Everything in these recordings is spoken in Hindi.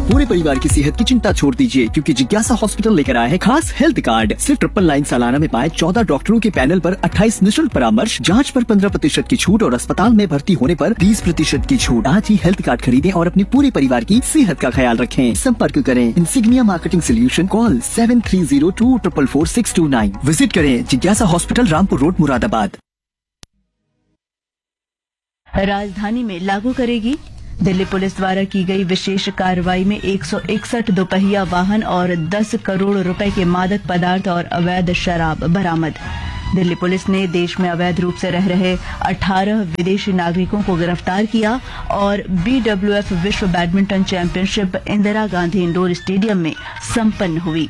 पूरे परिवार की सेहत की चिंता छोड़ दीजिए, क्योंकि जिज्ञासा हॉस्पिटल लेकर आया है खास हेल्थ कार्ड। सिर्फ 999 सालाना में पाए 14 डॉक्टरों के पैनल पर 28 निःशुल्क परामर्श, जांच पर 15% की छूट और अस्पताल में भर्ती होने पर 20% की छूट। आज ही हेल्थ कार्ड खरीदें और अपने पूरे परिवार की सेहत का ख्याल रखें। संपर्क करें insignia marketing solution, call 7302244629। Visit करें जिज्ञासा हॉस्पिटल, रामपुर रोड, मुरादाबाद। राजधानी में लागू करेगी। दिल्ली पुलिस द्वारा की गई विशेष कार्रवाई में 161 दोपहिया वाहन और 10 करोड़ रुपए के मादक पदार्थ और अवैध शराब बरामद। दिल्ली पुलिस ने देश में अवैध रूप से रह रहे 18 विदेशी नागरिकों को गिरफ्तार किया और BWF विश्व badminton championship Indira Gandhi indoor stadium में संपन्न हुई।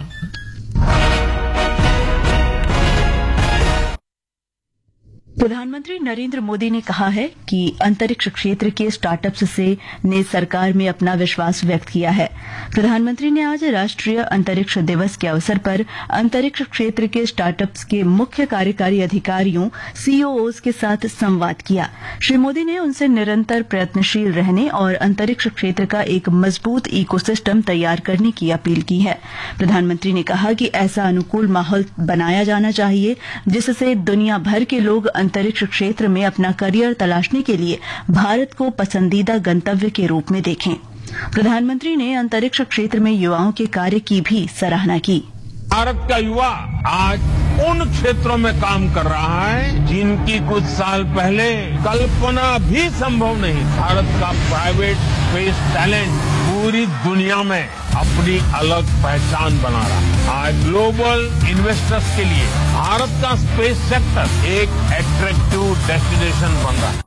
प्रधानमंत्री नरेंद्र मोदी ने कहा है कि अंतरिक्ष क्षेत्र के स्टार्टअप्स ने सरकार में अपना विश्वास व्यक्त किया है। प्रधानमंत्री ने आज राष्ट्रीय अंतरिक्ष दिवस के अवसर पर अंतरिक्ष क्षेत्र के स्टार्टअप्स के मुख्य कार्यकारी अधिकारियों CEOs के साथ संवाद किया। श्री मोदी ने उनसे निरंतर प्रयत्नशील रहने और अंतरिक्ष क्षेत्र का एक मजबूत इकोसिस्टम तैयार करने की अपील की है। प्रधानमंत्री ने कहा कि ऐसा अनुकूल माहौल बनाया जाना चाहिए जिससे दुनिया भर के लोग अंतरिक्ष क्षेत्र में अपना करियर तलाशने के लिए भारत को पसंदीदा गंतव्य के रूप में देखें। प्रधानमंत्री ने अंतरिक्ष क्षेत्र में युवाओं के कार्य की भी सराहना की। भारत का युवा आज उन क्षेत्रों में काम कर रहा है जिनकी कुछ साल पहले कल्पना भी संभव नहीं। भारत का प्राइवेट स्पेस टैलेंट पूरी दुनिया में अपनी अलग पहचान बना रहा है। आज ग्लोबल इन्वेस्टर्स के लिए भारत का स्पेस सेक्टर एक अट्रैक्टिव डेस्टिनेशन बन रहा है।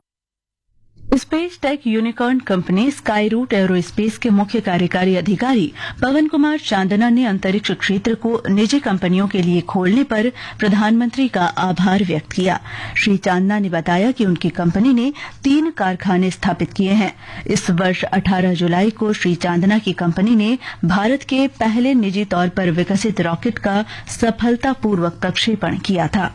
Space tech unicorn company sky root aerospace के मुख्य कार्यकारी अधिकारी पवन कुमार चांदना ने अंतरिक्ष क्षेत्र को निजी कंपनियों के लिए खोलने पर प्रधानमंत्री का आभार व्यक्त किया। श्री चांदना ने बताया कि उनकी कंपनी ने 3 कारखाने स्थापित किए हैं। इस वर्ष 18 जुलाई को श्री चांदना की कंपनी ने भारत के पहले निजी तौर पर विकसित रॉकेट का सफलतापूर्वक प्रक्षेपण किया था।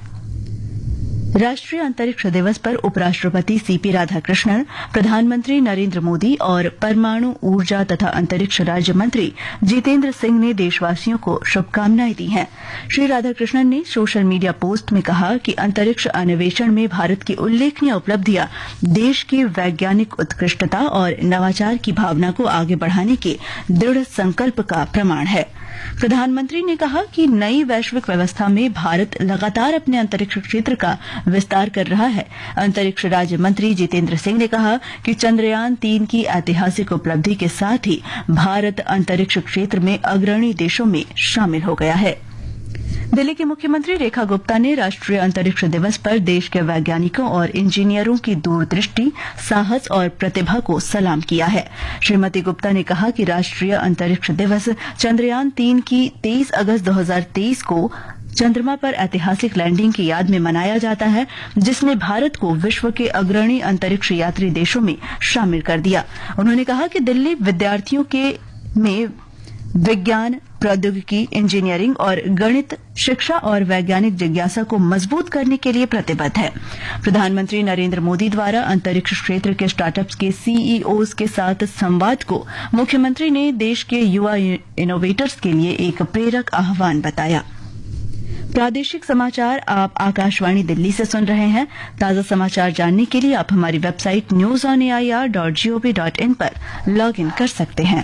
राष्ट्रीय अंतरिक्ष दिवस पर उपराष्ट्रपति CP राधाकृष्णन, प्रधानमंत्री नरेंद्र मोदी और परमाणु ऊर्जा तथा अंतरिक्ष राज्य मंत्री जितेंद्र सिंह ने देशवासियों को शुभकामनाएं दी हैं। श्री राधाकृष्णन ने सोशल मीडिया पोस्ट में कहा कि अंतरिक्ष अन्वेषण में भारत की उल्लेखनीय उपलब्धियां देश की वैज्ञानिक उत्कृष्टता और नवाचार की भावना को आगे बढ़ाने के दृढ़ संकल्प का प्रमाण है। प्रधानमंत्री ने कहा कि नई वैश्विक व्यवस्था में भारत लगातार अपने अंतरिक्ष क्षेत्र का विस्तार कर रहा है। अंतरिक्ष राज्य मंत्री जितेंद्र सिंह ने कहा कि चंद्रयान 3 की ऐतिहासिक उपलब्धि के साथ ही भारत अंतरिक्ष क्षेत्र में अग्रणी देशों में शामिल हो गया है। दिल्ली की मुख्यमंत्री रेखा गुप्ता ने राष्ट्रीय अंतरिक्ष दिवस पर देश के वैज्ञानिकों और इंजीनियरों की दूरदृष्टि, साहस और प्रतिभा को सलाम किया है। श्रीमती गुप्ता ने कहा कि राष्ट्रीय अंतरिक्ष दिवस चंद्रयान 3 की 23 अगस्त 2023 को चंद्रमा पर ऐतिहासिक लैंडिंग की याद में मनाया जाता है, जिसने भारत को विश्व के अग्रणी अंतरिक्ष यात्री देशों में शामिल कर दिया। उन्होंने कहा कि दिल्ली विद्यार्थियों में विज्ञान, प्रौद्योगिकी, इंजीनियरिंग और गणित शिक्षा और वैज्ञानिक जिज्ञासा को मजबूत करने के लिए प्रतिबद्ध है। प्रधानमंत्री नरेंद्र मोदी द्वारा अंतरिक्ष क्षेत्र के स्टार्टअप्स के CEOs के साथ संवाद को मुख्यमंत्री ने देश के युवा इनोवेटर्स के लिए एक प्रेरक आह्वान बताया। प्रादेशिक समाचार आप आकाशवाणी दिल्ली से सुन रहे हैं। ताजा समाचार जानने के लिए आप हमारी वेबसाइट news.on.air.gov.in पर लॉग इन कर सकते हैं।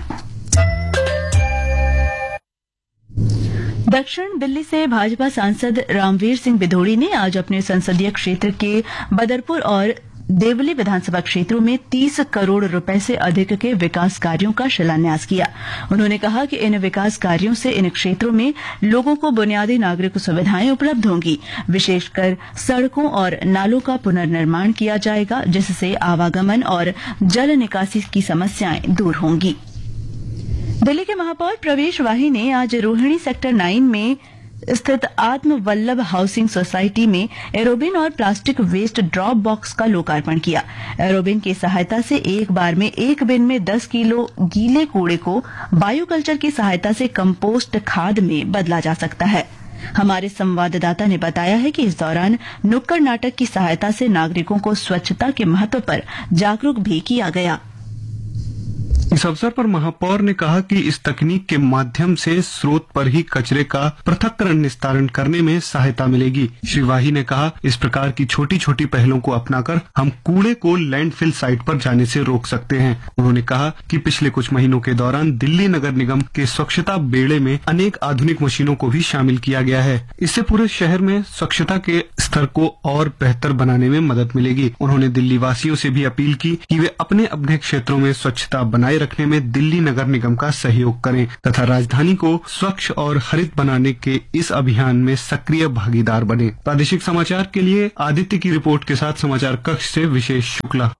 दक्षिण दिल्ली से भाजपा सांसद रामवीर सिंह बिधोड़ी ने आज अपने संसदीय क्षेत्र के बदरपुर और देवली विधानसभा क्षेत्रों में 30 करोड़ रुपए से अधिक के विकास कार्यों का शिलान्यास किया। उन्होंने कहा कि इन विकास कार्यों से इन क्षेत्रों में लोगों को बुनियादी नागरिक सुविधाएं उपलब्ध होंगी। विशेषकर सड़कों और नालों का पुनर्निर्माण किया जाएगा, जिससे आवागमन और जल निकासी की समस्याएं दूर होंगी। दिल्ली के महापौर प्रवेश वाही ने आज रोहिणी सेक्टर 9 में स्थित आत्म वल्लभ हाउसिंग सोसाइटी में एरोबिन और प्लास्टिक वेस्ट ड्रॉप बॉक्स का लोकार्पण किया। एरोबिन की सहायता से एक बार में एक बिन में 10 किलो गीले कूड़े को बायोकल्चर की सहायता से कंपोस्ट खाद में बदला जा सकता है। हमारे संवाददाता ने बताया है कि इस दौरान नुक्कड़ नाटक की सहायता से नागरिकों को स्वच्छता के महत्व पर जागरूक भी किया गया। इस अवसर पर महापौर ने कहा कि इस तकनीक के माध्यम से स्रोत पर ही कचरे का पृथक्करण निस्तारण करने में सहायता मिलेगी। श्री वाही ने कहा, इस प्रकार की छोटी छोटी पहलों को अपनाकर हम कूड़े को लैंडफिल साइट पर जाने से रोक सकते हैं। उन्होंने कहा कि पिछले कुछ महीनों के दौरान दिल्ली नगर निगम के स्वच्छता बेड़े में अनेक आधुनिक मशीनों को भी शामिल किया गया है। इससे पूरे शहर में स्वच्छता के स्तर को और बेहतर बनाने में मदद मिलेगी। उन्होंने दिल्ली वासियों से भी अपील की कि वे अपने अपने क्षेत्रों में स्वच्छता बनाए रखने में दिल्ली नगर निगम का सहयोग करें तथा राजधानी को स्वच्छ और हरित बनाने के इस अभियान में सक्रिय भागीदार बने। प्रादेशिक समाचार के लिए आदित्य की रिपोर्ट के साथ समाचार कक्ष से विशेष शुक्ला।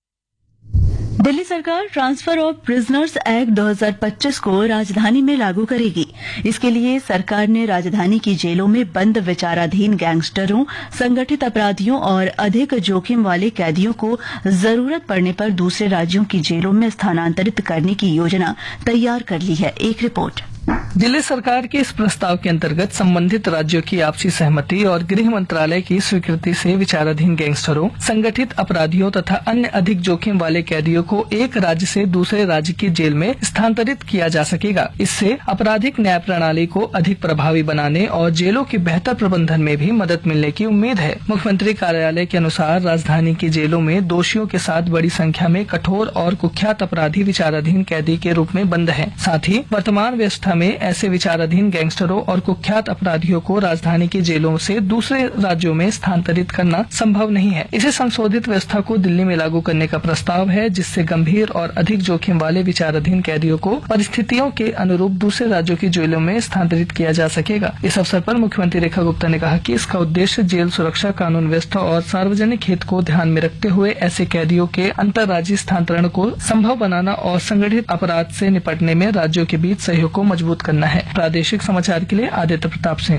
दिल्ली सरकार ट्रांसफर ऑफ प्रिजनर्स एक्ट 2025 को राजधानी में लागू करेगी। इसके लिए सरकार ने राजधानी की जेलों में बंद विचाराधीन गैंगस्टरों, संगठित अपराधियों और अधिक जोखिम वाले कैदियों को जरूरत पड़ने पर दूसरे राज्यों की जेलों में स्थानांतरित करने की योजना तैयार कर ली है। एक रिपोर्ट। दिल्ली सरकार के इस प्रस्ताव के अंतर्गत संबंधित राज्यों की आपसी सहमति और गृह मंत्रालय की स्वीकृति से विचाराधीन गैंगस्टरों, संगठित अपराधियों तथा अन्य अधिक जोखिम वाले कैदियों को एक राज्य से दूसरे राज्य की जेल में स्थानांतरित किया जा सकेगा। इससे आपराधिक न्याय प्रणाली को अधिक प्रभावी बनाने और जेलों के बेहतर प्रबंधन में भी मदद मिलने की उम्मीद है। मुख्यमंत्री कार्यालय के अनुसार राजधानी की जेलों में दोषियों के साथ बड़ी संख्या में कठोर और कुख्यात अपराधी विचाराधीन कैदी के रूप में बंद हैं। साथ ही वर्तमान व्यवस्था में ऐसे विचाराधीन गैंगस्टरों और कुख्यात अपराधियों को राजधानी की जेलों से दूसरे राज्यों में स्थानांतरित करना संभव नहीं है। इसे संशोधित व्यवस्था को दिल्ली में लागू करने का प्रस्ताव है, जिससे गंभीर और अधिक जोखिम वाले विचाराधीन कैदियों को परिस्थितियों के अनुरूप दूसरे राज्यों की जेलों में स्थानांतरित किया जा सकेगा। इस अवसर पर मुख्यमंत्री रेखा गुप्ता ने कहा कि इसका उद्देश्य जेल सुरक्षा, कानून व्यवस्था और सार्वजनिक हित को ध्यान में रखते हुए ऐसे कैदियों के अंतर्राज्यीय स्थानांतरण को संभव बनाना और संगठित अपराध से निपटने में राज्यों के बीच सहयोग को मजबूत करना है। प्रादेशिक समाचार के लिए आदित्य प्रताप सिंह।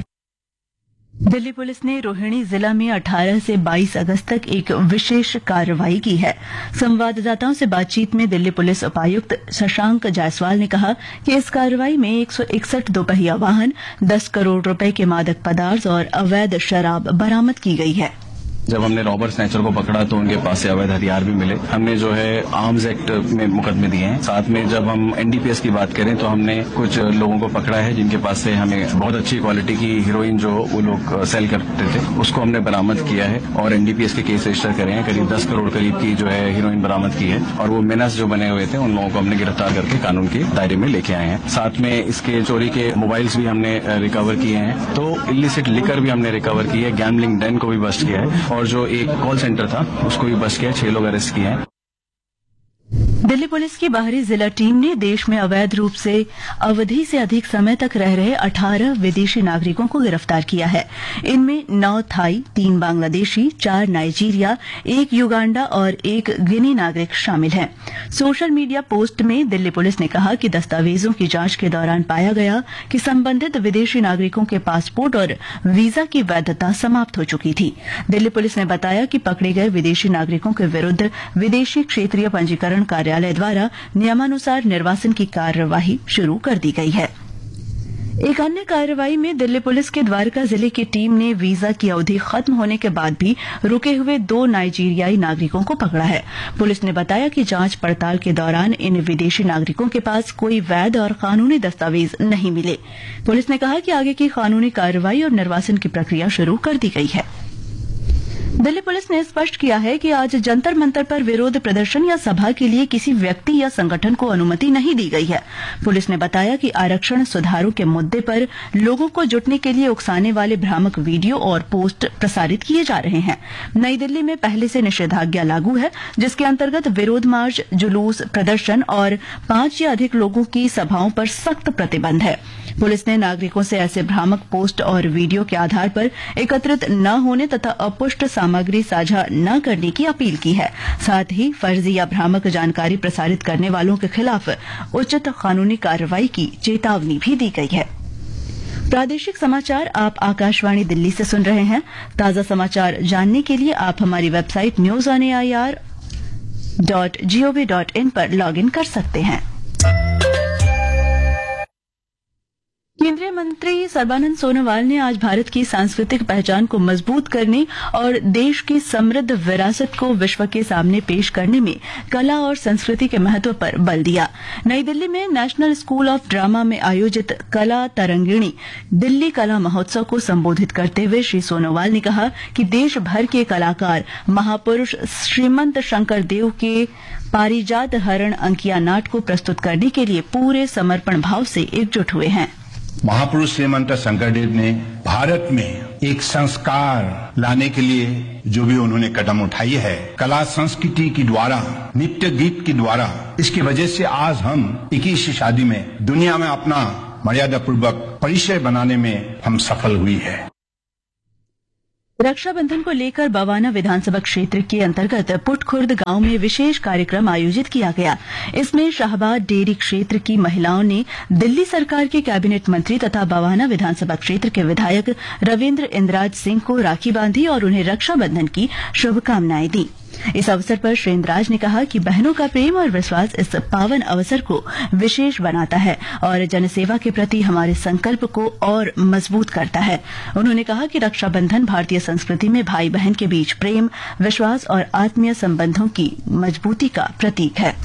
दिल्ली पुलिस ने रोहिणी जिला में 18 से 22 अगस्त तक एक विशेष कार्रवाई की है। संवाददाताओं से बातचीत में दिल्ली पुलिस उपायुक्त शशांक जायसवाल ने कहा कि इस कार्रवाई में 161 दोपहिया वाहन, 10 करोड़ रुपए के मादक पदार्थ और अवैध शराब बरामद की गई है। जब हमने रॉबर स्नैचर को पकड़ा तो उनके पास से अवैध हथियार भी मिले। हमने जो है आर्म्स एक्ट में मुकदमे दिए हैं। साथ में जब हम एनडीपीएस की बात करें तो हमने कुछ लोगों को पकड़ा है जिनके पास से हमें बहुत अच्छी क्वालिटी की हीरोइन जो वो लोग सेल करते थे उसको हमने बरामद किया है और एनडीपीएस के केस रजिस्टर करे हैं। करीब 10 करोड़ करीब की जो है हीरोइन बरामद की है और वो मेनास जो बने हुए थे उन लोगों को हमने गिरफ्तार करके कानून के दायरे में लेके आए हैं। साथ में इसके चोरी के मोबाइल्स भी हमने रिकवर किए हैं। तो इलिसिट लिकर भी हमने रिकवर की है। गैम्बलिंग डेन को भी बस्ट किया है और जो एक कॉल सेंटर था उसको भी बस्ट किया। 6 लोग अरेस्ट किए हैं। दिल्ली पुलिस की बाहरी जिला टीम ने देश में अवैध रूप से अवधि से अधिक समय तक रह रहे 18 विदेशी नागरिकों को गिरफ्तार किया है। इनमें 9 थाई, 3 बांग्लादेशी, 4 नाइजीरिया, 1 युगांडा और 1 गिनी नागरिक शामिल हैं। सोशल मीडिया पोस्ट में दिल्ली पुलिस ने कहा कि दस्तावेजों की जांच के दौरान पाया गया कि संबंधित विदेशी नागरिकों के पासपोर्ट और वीजा की वैधता समाप्त हो चुकी थी। दिल्ली पुलिस ने बताया कि पकड़े गए विदेशी नागरिकों के विरुद्ध विदेशी क्षेत्रीय पंजीकरण कार्यालय द्वारा नियमानुसार निर्वासन की कार्यवाही शुरू कर दी गई है। एक अन्य कार्रवाई में दिल्ली पुलिस के द्वारका जिले की टीम ने वीजा की अवधि खत्म होने के बाद भी रुके हुए 2 नाइजीरियाई नागरिकों को पकड़ा है। पुलिस ने बताया कि जांच पड़ताल के दौरान इन विदेशी नागरिकों के पास कोई वैध और कानूनी दस्तावेज नहीं मिले। पुलिस ने कहा कि आगे की कानूनी कार्रवाई और निर्वासन की प्रक्रिया शुरू कर दी गई है। दिल्ली पुलिस ने स्पष्ट किया है कि आज जंतर मंतर पर विरोध प्रदर्शन या सभा के लिए किसी व्यक्ति या संगठन को अनुमति नहीं दी गई है। पुलिस ने बताया कि आरक्षण सुधारों के मुद्दे पर लोगों को जुटने के लिए उकसाने वाले भ्रामक वीडियो और पोस्ट प्रसारित किए जा रहे हैं। नई दिल्ली में पहले से निषेधाज्ञा लागू है, जिसके अंतर्गत विरोध मार्च, जुलूस, प्रदर्शन और 5 या अधिक लोगों की सभाओं पर सख्त प्रतिबंध है। पुलिस ने नागरिकों से ऐसे भ्रामक पोस्ट और वीडियो के आधार पर एकत्रित न होने तथा अपुष्ट सामग्री साझा न करने की अपील की है। साथ ही फर्जी या भ्रामक जानकारी प्रसारित करने वालों के खिलाफ उचित कानूनी कार्रवाई की चेतावनी भी दी गई है। प्रादेशिक समाचार आप आकाशवाणी दिल्ली से सुन रहे हैं। ताजा समाचार जानने के लिए आप हमारी वेबसाइट newsonair.gov.in पर लॉगिन कर सकते हैं। केंद्रीय मंत्री सर्बानंद सोनोवाल ने आज भारत की सांस्कृतिक पहचान को मजबूत करने और देश की समृद्ध विरासत को विश्व के सामने पेश करने में कला और संस्कृति के महत्व पर बल दिया। नई दिल्ली में नेशनल स्कूल ऑफ ड्रामा में आयोजित कला तरंगिणी दिल्ली कला महोत्सव को संबोधित करते हुए श्री सोनोवाल ने कहा कि देश भर के कलाकार महापुरुष श्रीमंत शंकर देव के पारिजात हरण अंकिया नाट को प्रस्तुत करने के लिए पूरे समर्पण भाव से एकजुट हुए हैं। महापुरुष श्रीमंत शंकरदेव ने भारत में एक संस्कार लाने के लिए जो भी उन्होंने कदम उठाई है, कला संस्कृति के द्वारा, नृत्य गीत के द्वारा, इसकी वजह से आज हम 21वीं सदी में दुनिया में अपना मर्यादा पूर्वक परिचय बनाने में हम सफल हुई है। रक्षाबंधन को लेकर बवाना विधानसभा क्षेत्र के अंतर्गत पुटखुर्द गांव में विशेष कार्यक्रम आयोजित किया गया। इसमें शाहबाद डेयरी क्षेत्र की महिलाओं ने दिल्ली सरकार के कैबिनेट मंत्री तथा बवाना विधानसभा क्षेत्र के विधायक रविन्द्र इंद्राज सिंह को राखी बांधी और उन्हें रक्षाबंधन की शुभकामनाएं दी। इस अवसर पर श्री इंद्राज ने कहा कि बहनों का प्रेम और विश्वास इस पावन अवसर को विशेष बनाता है और जनसेवा के प्रति हमारे संकल्प को और मजबूत करता है। उन्होंने कहा कि रक्षाबंधन भारतीय संस्कृति में भाई बहन के बीच प्रेम, विश्वास और आत्मीय संबंधों की मजबूती का प्रतीक है।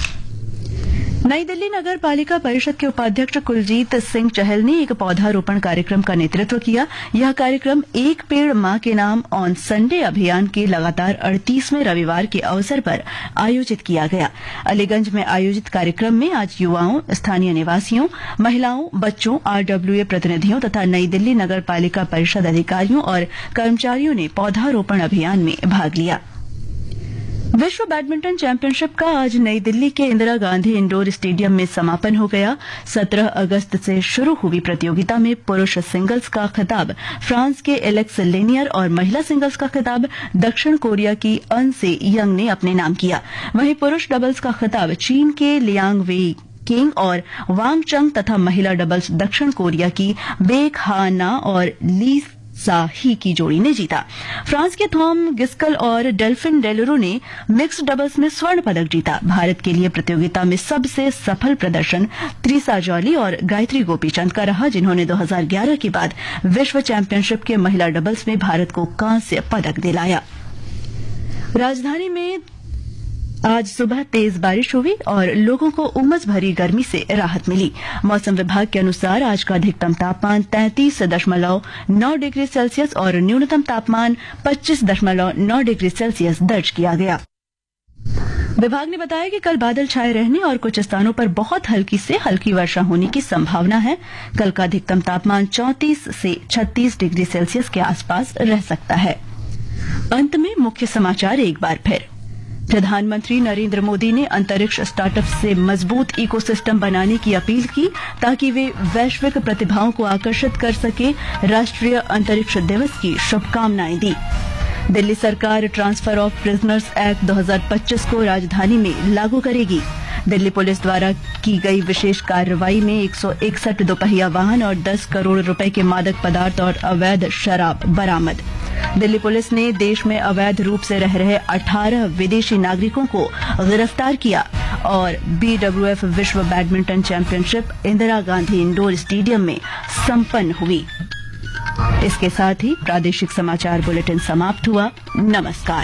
नई दिल्ली नगर पालिका परिषद के उपाध्यक्ष कुलजीत सिंह चहल ने एक पौधारोपण कार्यक्रम का नेतृत्व किया। यह कार्यक्रम एक पेड़ मां के नाम ऑन संडे अभियान के लगातार 38वें रविवार के अवसर पर आयोजित किया गया। अलीगंज में आयोजित कार्यक्रम में आज युवाओं, स्थानीय निवासियों, महिलाओं, बच्चों, आरडब्ल्यूए प्रतिनिधियों तथा नई दिल्ली नगर पालिका परिषद अधिकारियों और कर्मचारियों ने पौधारोपण अभियान में भाग लिया। विश्व बैडमिंटन चैंपियनशिप का आज नई दिल्ली के इंदिरा गांधी इंडोर स्टेडियम में समापन हो गया। 17 अगस्त से शुरू हुई प्रतियोगिता में पुरुष सिंगल्स का खिताब फ्रांस के एलेक्स लेनियर और महिला सिंगल्स का खिताब दक्षिण कोरिया की अन से यंग ने अपने नाम किया। वहीं पुरुष डबल्स का खिताब चीन के लियांग वेई किंग और वांग चंग तथा महिला डबल्स दक्षिण कोरिया की बेक हा ना और ली साही की जोड़ी ने जीता। फ्रांस के थॉम गिस्कल और डेल्फिन डेलरो ने मिक्स्ड डबल्स में स्वर्ण पदक जीता। भारत के लिए प्रतियोगिता में सबसे सफल प्रदर्शन त्रिसा जॉली और गायत्री गोपीचंद का रहा, जिन्होंने 2011 के बाद विश्व चैंपियनशिप के महिला डबल्स में भारत को कांस्य पदक दिलाया। राजधानी में आज सुबह तेज बारिश हुई और लोगों को उमस भरी गर्मी से राहत मिली। मौसम विभाग के अनुसार आज का अधिकतम तापमान 33.9 डिग्री सेल्सियस और न्यूनतम तापमान 25.9 डिग्री सेल्सियस दर्ज किया गया। विभाग ने बताया कि कल बादल छाए रहने और कुछ स्थानों पर बहुत हल्की से हल्की वर्षा होने की संभावना है। कल का अधिकतम तापमान 34 से 36 डिग्री सेल्सियस के आसपास रह सकता है। अंत में मुख्य समाचार एक बार फिर। प्रधानमंत्री नरेंद्र मोदी ने अंतरिक्ष स्टार्टअप से मजबूत इकोसिस्टम बनाने की अपील की ताकि वे वैश्विक प्रतिभाओं को आकर्षित कर सके। राष्ट्रीय अंतरिक्ष दिवस की शुभकामनाएं दी। दिल्ली सरकार ट्रांसफर ऑफ प्रिजनर्स एक्ट 2025 को राजधानी में लागू करेगी। दिल्ली पुलिस द्वारा की गई विशेष कार्रवाई में 161 दोपहिया वाहन और 10 करोड़ रुपए के मादक पदार्थ और अवैध शराब बरामद। दिल्ली पुलिस ने देश में अवैध रूप से रह रहे 18 विदेशी नागरिकों को गिरफ्तार किया और BWF विश्व badminton championship Indira Gandhi indoor stadium में संपन्न हुई। इसके साथ ही प्रादेशिक समाचार बुलेटिन समाप्त हुआ। नमस्कार।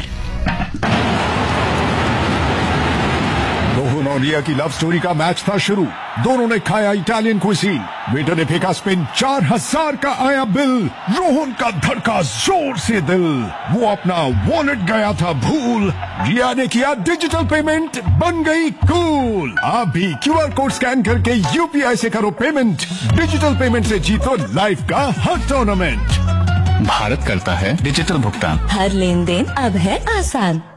रोहन और रिया की लव स्टोरी का मैच था शुरू। दोनों ने खाया इटालियन कुजीन। वेटर ने फेंका स्पिन, 4000 का आया बिल। रोहन का धड़का जोर से दिल। वो अपना वॉलेट गया था भूल। रिया ने किया डिजिटल पेमेंट, बन गई कूल। आप भी QR कोड स्कैन करके UPI से करो पेमेंट। डिजिटल पेमेंट से जीतो लाइफ का हर टूर्नामेंट। भारत करता है डिजिटल भुगतान। हर लेन देन अब है आसान।